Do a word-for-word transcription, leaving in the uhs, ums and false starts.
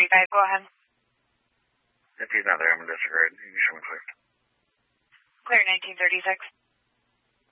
thirty-five, go ahead. If he's not there, I'm going to disregard. You can show me clear. Clear nineteen thirty-six.